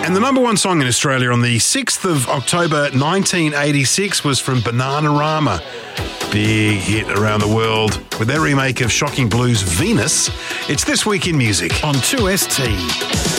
And the number one song in Australia on the 6th of October 1986 was from Bananarama. Big hit around the world with their remake of Shocking Blues' Venus. It's This Week in Music on 2ST.